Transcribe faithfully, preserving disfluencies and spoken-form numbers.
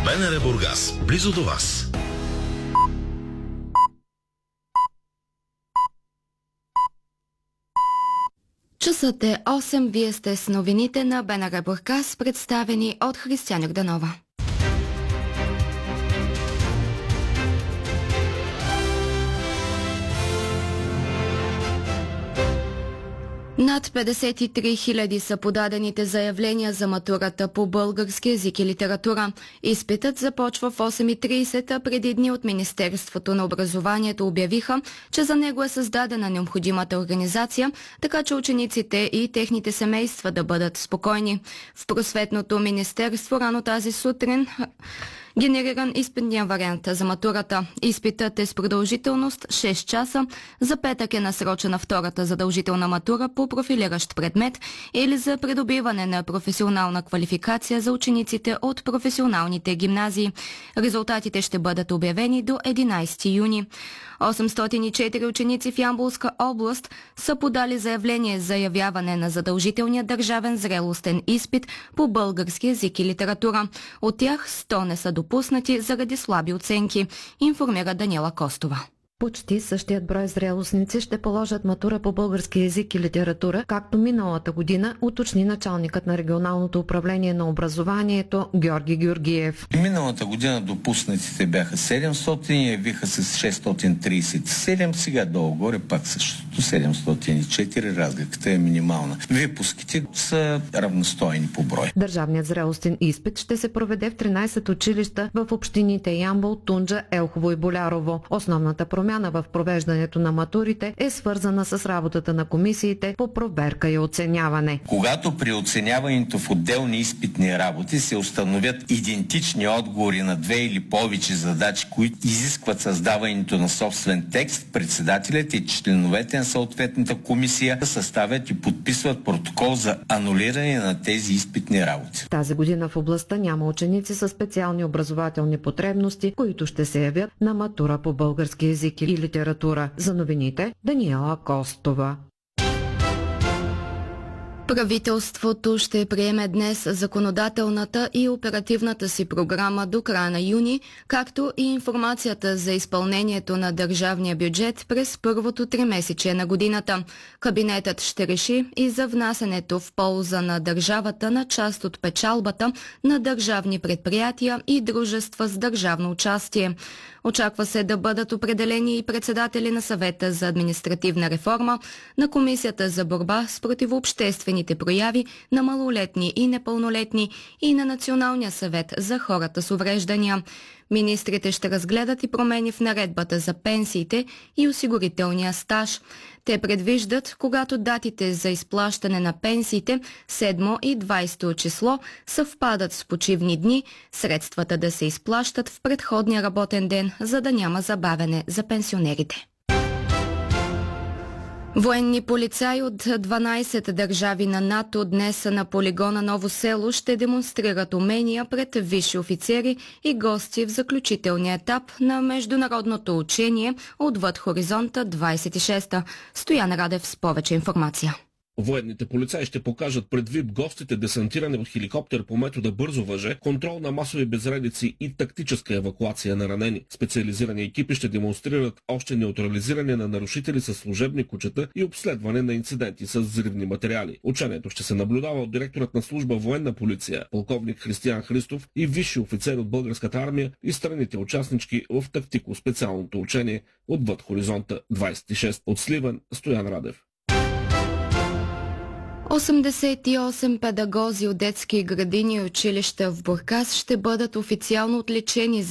БНР Бургас, близо до вас. Часът е осем, вие сте с новините на БНР Бургас, представени от Християн Йорданова. Над петдесет и три хиляди са подадените заявления за матурата по български език и литература. Изпитът започва в осем и тридесет, а преди дни от Министерството на образованието обявиха, че за него е създадена необходимата организация, така че учениците и техните семейства да бъдат спокойни. В Просветното министерство рано тази сутрин генериран изпитния вариант за матурата. Изпитът е с продължителност шест часа. За петък е насрочена втората задължителна матура по профилиращ предмет или за придобиване на професионална квалификация за учениците от професионалните гимназии. Резултатите ще бъдат обявени до единадесети юни. осемстотин и четири ученици в Ямболска област са подали заявление за явяване на задължителния държавен зрелостен изпит по български език и литература. От тях сто не са допуснати заради слаби оценки, информира Даниела Костова. Почти същият брой зрелостници ще положат матура по български език и литература, както миналата година, уточни началникът на регионалното управление на образованието Георги Георгиев. Миналата година допуснатите бяха седемстотин и явиха се с шестстотин тридесет и седем, сега долу-горе пак същото седемстотин и четири, разликата е минимална. Випуските са равностойни по брой. Държавният зрелостен изпит ще се проведе в тринадесет училища в общините Ямбол, Тунджа, Елхово и Болярово. Основната промяна в провеждането на матурите е свързана с работата на комисиите по проверка и оценяване. Когато при оценяването в отделни изпитни работи се установят идентични отговори на две или повече задачи, които изискват създаването на собствен текст, председателят и членовете на съответната комисия съставят и подписват протокол за анулиране на тези изпитни работи. Тази година в областта няма ученици със специални образователни потребности, които ще се явят на матура по български език и литература. За новините Даниела Костова. Правителството ще приеме днес законодателната и оперативната си програма до края на юни, както и информацията за изпълнението на държавния бюджет през първото тримесечие на годината. Кабинетът ще реши и за внасянето в полза на държавата на част от печалбата на държавни предприятия и дружества с държавно участие. Очаква се да бъдат определени и председатели на съвета за административна реформа, на Комисията за борба с противообществените прояви на малолетни и непълнолетни и на Националния съвет за хората с увреждания. Министрите ще разгледат и промени в наредбата за пенсиите и осигурителния стаж. Те предвиждат, когато датите за изплащане на пенсиите седмо и двадесето число съвпадат с почивни дни, средствата да се изплащат в предходния работен ден, за да няма забавяне за пенсионерите. Военни полицаи от дванадесет държави на НАТО днес на полигона Ново село ще демонстрират умения пред висши офицери и гости в заключителния етап на международното учение Отвъд хоризонта двадесет и шеста. Стоян Радев с повече информация. Военните полицаи ще покажат пред ВИП гостите десантиране от хеликоптер по метода бързо въже, контрол на масови безредици и тактическа евакуация на ранени. Специализирани екипи ще демонстрират още неутрализиране на нарушители с служебни кучета и обследване на инциденти с взривни материали. Учението ще се наблюдава от директорът на служба военна полиция, полковник Християн Христов, и висши офицери от българската армия и страните участнички в тактико-специалното учение Отвъд хоризонта двадесет и шеста. От Сливен, Стоян Радев. осемдесет и осем педагози от детски градини и училища в Бургас ще бъдат официално отличени